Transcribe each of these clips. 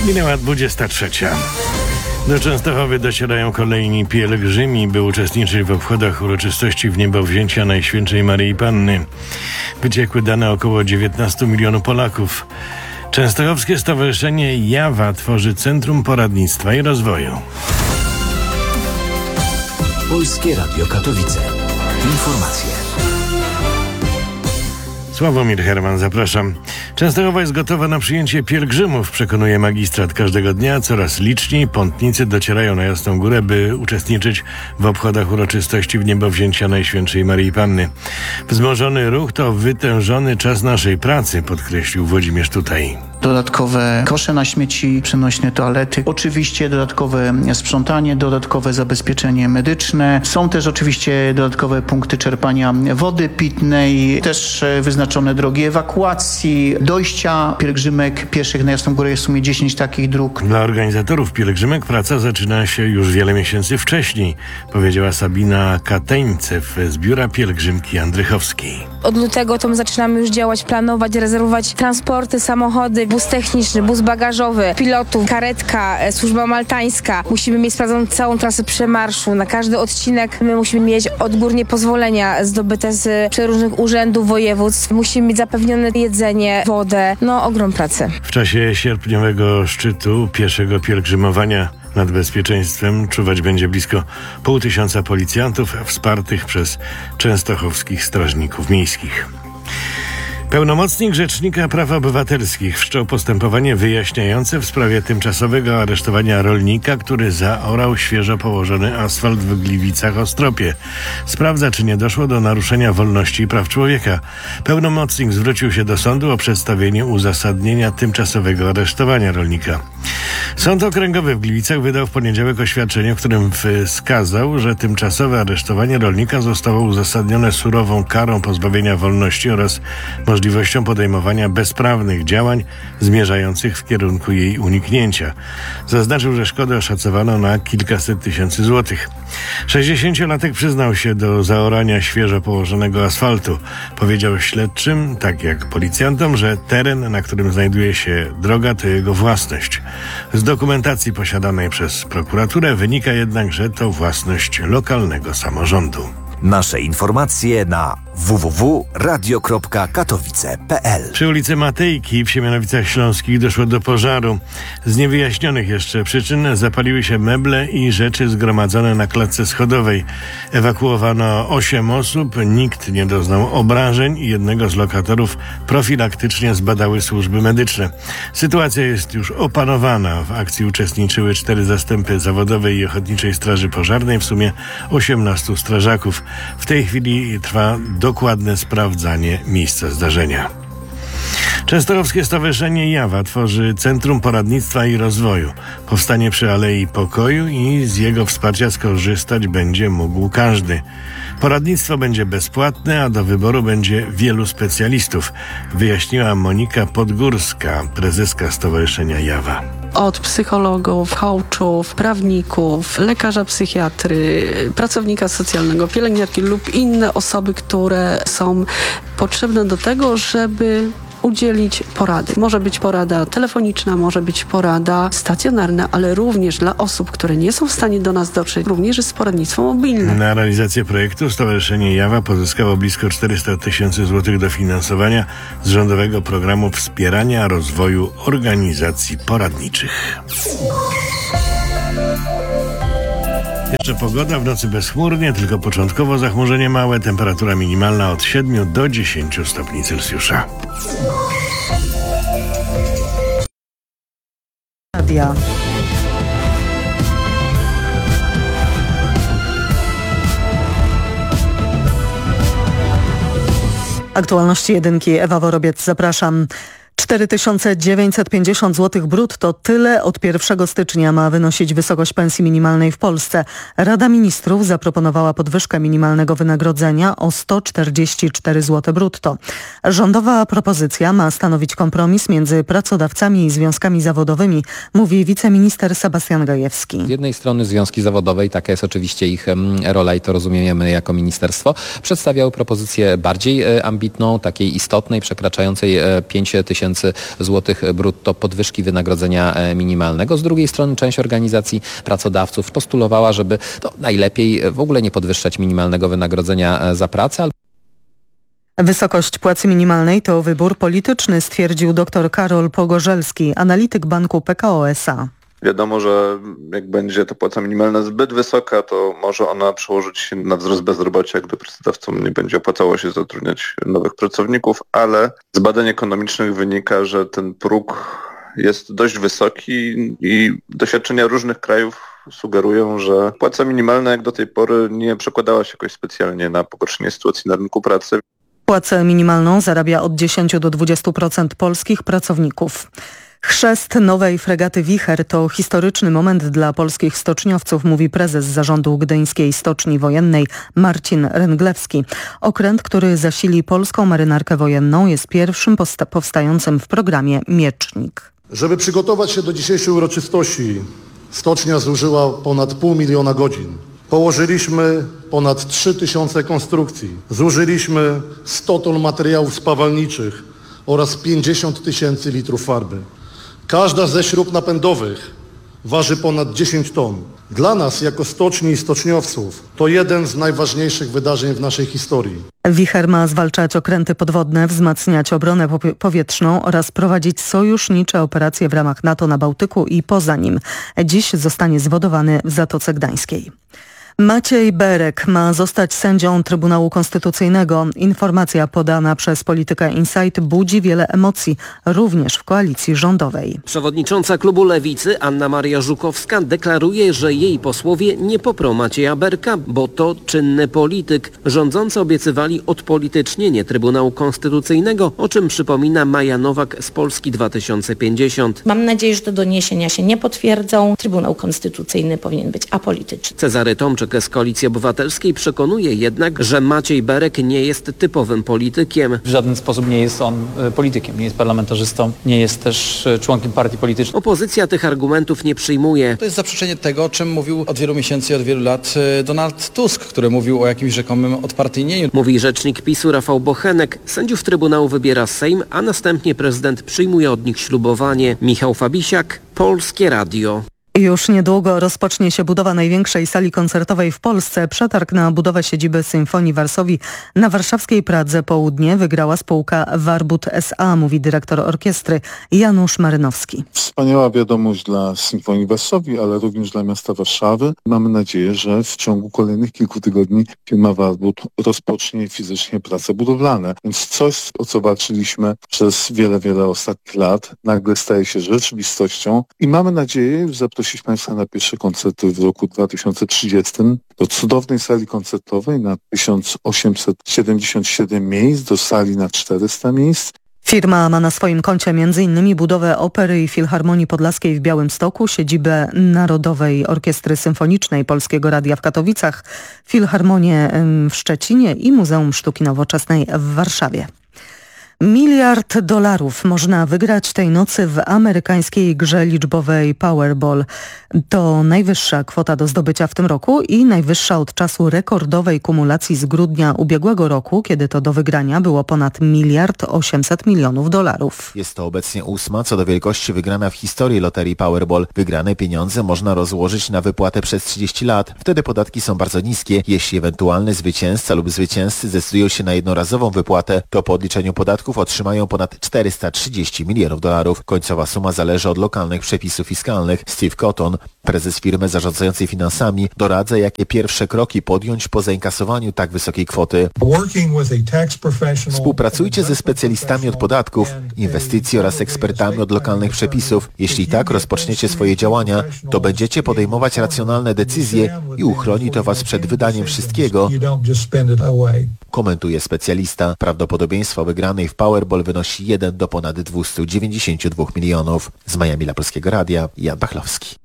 Minęła 23. Do Częstochowy docierają kolejni pielgrzymi, by uczestniczyć w obchodach uroczystości wniebowzięcia Najświętszej Maryi Panny. Wyciekły dane około 19 milionów Polaków. Częstochowskie Stowarzyszenie Jawa tworzy Centrum Poradnictwa i Rozwoju. Polskie Radio Katowice. Informacje. Sławomir Herman, zapraszam. Częstochowa jest gotowa na przyjęcie pielgrzymów, przekonuje magistrat. Każdego dnia coraz liczniej pątnicy docierają na Jasną Górę, by uczestniczyć w obchodach uroczystości wniebowzięcia Najświętszej Maryi Panny. Wzmożony ruch to wytężony czas naszej pracy, podkreślił Włodzimierz Tutaj. Dodatkowe kosze na śmieci, przenośne toalety, oczywiście dodatkowe sprzątanie, dodatkowe zabezpieczenie medyczne. Są też oczywiście dodatkowe punkty czerpania wody pitnej, też wyznaczone drogi ewakuacji, dojścia pielgrzymek pieszych na Jasną Górę. Jest w sumie 10 takich dróg. Dla organizatorów pielgrzymek praca zaczyna się już wiele miesięcy wcześniej, powiedziała Sabina Kateńcew z Biura Pielgrzymki Andrychowskiej. Od lutego to my zaczynamy już działać, planować, rezerwować transporty, samochody, bus techniczny, bus bagażowy, pilotów, karetka, służba maltańska. Musimy mieć sprawdzoną całą trasę przemarszu. Na każdy odcinek my musimy mieć odgórnie pozwolenia zdobyte z przeróżnych urzędów, województw. Musimy mieć zapewnione jedzenie, wodę. ogrom pracy. W czasie sierpniowego szczytu pieszego pielgrzymowania nad bezpieczeństwem czuwać będzie blisko 500 policjantów wspartych przez częstochowskich strażników miejskich. Pełnomocnik Rzecznika Praw Obywatelskich wszczął postępowanie wyjaśniające w sprawie tymczasowego aresztowania rolnika, który zaorał świeżo położony asfalt w Gliwicach-Ostropie. Sprawdza, czy nie doszło do naruszenia wolności i praw człowieka. Pełnomocnik zwrócił się do sądu o przedstawienie uzasadnienia tymczasowego aresztowania rolnika. Sąd Okręgowy w Gliwicach wydał w poniedziałek oświadczenie, w którym wskazał, że tymczasowe aresztowanie rolnika zostało uzasadnione surową karą pozbawienia wolności oraz możliwością podejmowania bezprawnych działań zmierzających w kierunku jej uniknięcia. Zaznaczył, że szkodę oszacowano na kilkaset tysięcy złotych. 60-latek przyznał się do zaorania świeżo położonego asfaltu. Powiedział śledczym, tak jak policjantom, że teren, na którym znajduje się droga, to jego własność. Z dokumentacji posiadanej przez prokuraturę wynika jednak, że to własność lokalnego samorządu. Nasze informacje na www.radio.katowice.pl. Przy ulicy Matejki w Siemianowicach Śląskich doszło do pożaru. Z niewyjaśnionych jeszcze przyczyn zapaliły się meble i rzeczy zgromadzone na klatce schodowej. Ewakuowano 8 osób, nikt nie doznał obrażeń i jednego z lokatorów profilaktycznie zbadały służby medyczne. Sytuacja jest już opanowana. W akcji uczestniczyły 4 zastępy zawodowej i ochotniczej straży pożarnej, w sumie 18 strażaków. W tej chwili trwa dokładne sprawdzanie miejsca zdarzenia. Częstochowskie Stowarzyszenie Jawa tworzy Centrum Poradnictwa i Rozwoju. Powstanie przy Alei Pokoju i z jego wsparcia skorzystać będzie mógł każdy. Poradnictwo będzie bezpłatne, a do wyboru będzie wielu specjalistów, wyjaśniła Monika Podgórska, prezeska Stowarzyszenia Jawa. Od psychologów, coachów, prawników, lekarza psychiatry, pracownika socjalnego, pielęgniarki lub inne osoby, które są potrzebne do tego, żeby udzielić porady. Może być porada telefoniczna, może być porada stacjonarna, ale również dla osób, które nie są w stanie do nas dotrzeć, również jest poradnictwo mobilne. Na realizację projektu Stowarzyszenie Jawa pozyskało blisko 400 tysięcy złotych dofinansowania z rządowego programu wspierania rozwoju organizacji poradniczych. Jeszcze pogoda, w nocy bezchmurnie, tylko początkowo zachmurzenie małe, temperatura minimalna od 7 do 10 stopni Celsjusza. Radia. Aktualności jedynki, Ewa Worobiec, zapraszam. 4950 zł brutto, tyle od 1 stycznia ma wynosić wysokość pensji minimalnej w Polsce. Rada Ministrów zaproponowała podwyżkę minimalnego wynagrodzenia o 144 zł brutto. Rządowa propozycja ma stanowić kompromis między pracodawcami i związkami zawodowymi, mówi wiceminister Sebastian Gajewski. Z jednej strony związki zawodowe, i taka jest oczywiście ich rola i to rozumiemy jako ministerstwo, przedstawiały propozycję bardziej ambitną, takiej istotnej, przekraczającej 5 000 tysięcy złotych brutto podwyżki wynagrodzenia minimalnego. Z drugiej strony część organizacji pracodawców postulowała, żeby najlepiej w ogóle nie podwyższać minimalnego wynagrodzenia za pracę. Wysokość płacy minimalnej to wybór polityczny, stwierdził dr Karol Pogorzelski, analityk banku PKO SA. Wiadomo, że jak będzie ta płaca minimalna zbyt wysoka, to może ona przełożyć się na wzrost bezrobocia, gdy pracodawcom nie będzie opłacało się zatrudniać nowych pracowników, ale z badań ekonomicznych wynika, że ten próg jest dość wysoki i doświadczenia różnych krajów sugerują, że płaca minimalna jak do tej pory nie przekładała się jakoś specjalnie na pogorszenie sytuacji na rynku pracy. Płacę minimalną zarabia od 10 do 20% polskich pracowników. Chrzest nowej fregaty Wicher to historyczny moment dla polskich stoczniowców, mówi prezes zarządu Gdyńskiej Stoczni Wojennej Marcin Ręglewski. Okręt, który zasili polską marynarkę wojenną, jest pierwszym powstającym w programie Miecznik. Żeby przygotować się do dzisiejszej uroczystości, stocznia zużyła ponad 500 000 godzin. Położyliśmy ponad 3000 konstrukcji. Zużyliśmy 100 ton materiałów spawalniczych oraz 50 000 litrów farby. Każda ze śrub napędowych waży ponad 10 ton. Dla nas, jako stoczni i stoczniowców, to jeden z najważniejszych wydarzeń w naszej historii. Wicher ma zwalczać okręty podwodne, wzmacniać obronę powietrzną oraz prowadzić sojusznicze operacje w ramach NATO na Bałtyku i poza nim. Dziś zostanie zwodowany w Zatoce Gdańskiej. Maciej Berek ma zostać sędzią Trybunału Konstytucyjnego. Informacja podana przez Polityka Insight budzi wiele emocji, również w koalicji rządowej. Przewodnicząca klubu Lewicy Anna Maria Żukowska deklaruje, że jej posłowie nie poprą Macieja Berka, bo to czynny polityk. Rządzący obiecywali odpolitycznienie Trybunału Konstytucyjnego, o czym przypomina Maja Nowak z Polski 2050. Mam nadzieję, że te doniesienia się nie potwierdzą. Trybunał Konstytucyjny powinien być apolityczny. Cezary Tomczyk z Koalicji Obywatelskiej przekonuje jednak, że Maciej Berek nie jest typowym politykiem. W żaden sposób nie jest on politykiem, nie jest parlamentarzystą, nie jest też członkiem partii politycznej. Opozycja tych argumentów nie przyjmuje. To jest zaprzeczenie tego, o czym mówił od wielu miesięcy i od wielu lat Donald Tusk, który mówił o jakimś rzekomym odpartyjnieniu. Mówi rzecznik PiS-u Rafał Bochenek. Sędziów Trybunału wybiera Sejm, a następnie prezydent przyjmuje od nich ślubowanie. Michał Fabisiak, Polskie Radio. Już niedługo rozpocznie się budowa największej sali koncertowej w Polsce. Przetarg na budowę siedziby Symfonii Varsovii na warszawskiej Pradze Południe wygrała spółka Warbut S.A., mówi dyrektor orkiestry Janusz Marynowski. Wspaniała wiadomość dla Symfonii Varsovii, ale również dla miasta Warszawy. Mamy nadzieję, że w ciągu kolejnych kilku tygodni firma Warbut rozpocznie fizycznie prace budowlane. Więc coś, o co walczyliśmy przez wiele ostatnich lat, nagle staje się rzeczywistością i mamy nadzieję, że zaprosić Państwa na pierwsze koncerty w roku 2030 do cudownej sali koncertowej na 1877 miejsc, do sali na 400 miejsc. Firma ma na swoim koncie m.in. budowę Opery i Filharmonii Podlaskiej w Białymstoku, siedzibę Narodowej Orkiestry Symfonicznej Polskiego Radia w Katowicach, Filharmonię w Szczecinie i Muzeum Sztuki Nowoczesnej w Warszawie. $1 miliard można wygrać tej nocy w amerykańskiej grze liczbowej Powerball. To najwyższa kwota do zdobycia w tym roku i najwyższa od czasu rekordowej kumulacji z grudnia ubiegłego roku, kiedy to do wygrania było ponad $1,800 milionów. Jest to obecnie 8. co do wielkości wygrana w historii loterii Powerball. Wygrane pieniądze można rozłożyć na wypłatę przez 30 lat. Wtedy podatki są bardzo niskie. Jeśli ewentualny zwycięzca lub zwycięzcy zdecydują się na jednorazową wypłatę, to po odliczeniu podatków otrzymają ponad $430 milionów. Końcowa suma zależy od lokalnych przepisów fiskalnych. Steve Cotton, prezes firmy zarządzającej finansami, doradza, jakie pierwsze kroki podjąć po zainkasowaniu tak wysokiej kwoty. Współpracujcie ze specjalistami od podatków, inwestycji oraz ekspertami od lokalnych przepisów. Jeśli tak rozpoczniecie swoje działania, to będziecie podejmować racjonalne decyzje i uchroni to Was przed wydaniem wszystkiego, komentuje specjalista. Prawdopodobieństwo wygranej w Powerball wynosi 1 do ponad 292 milionów. Z Miami dla Polskiego Radia, Jan Bachlowski.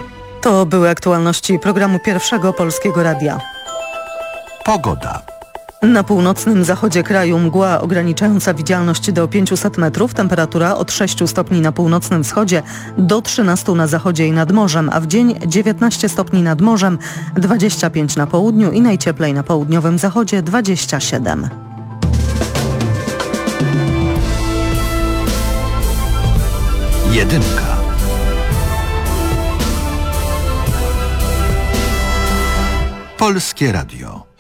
To były aktualności programu Pierwszego Polskiego Radia. Pogoda. Na północnym zachodzie kraju mgła ograniczająca widzialność do 500 metrów, temperatura od 6 stopni na północnym wschodzie do 13 na zachodzie i nad morzem, a w dzień 19 stopni nad morzem, 25 na południu i najcieplej na południowym zachodzie 27. Jedynka. Polskie Radio.